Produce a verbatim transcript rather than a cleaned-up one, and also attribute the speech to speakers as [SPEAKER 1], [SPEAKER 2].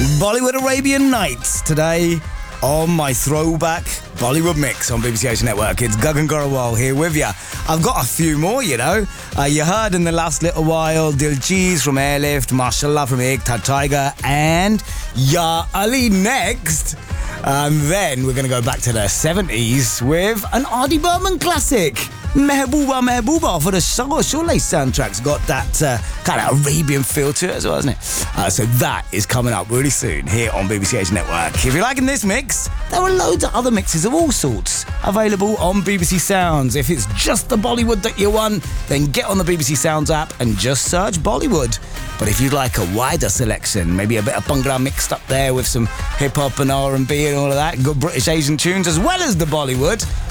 [SPEAKER 1] Bollywood Arabian Nights today on my throwback Bollywood mix on B B C Asia Network. It's Gagan Garawal here with you. I've got a few more, you know. Uh, you heard in the last little while Diljeet from Airlift, Mashallah from Ek Tha Tiger, and Ya Ali next. And then we're going to go back to the seventies with an Adi Burman classic. Mehbooba Mehbooba for the Sholay soundtrack's got that uh, kind of Arabian feel to it as well, hasn't it? Uh, so that is coming up really soon here on B B C Asia Network. If you're liking this mix, there are loads of other mixes of all sorts available on B B C Sounds. If it's just the Bollywood that you want, then get on the B B C Sounds app and just search Bollywood. But if you'd like a wider selection, maybe a bit of Bhangra mixed up there with some hip-hop and R and B and all of that, good British Asian tunes as well as the Bollywood,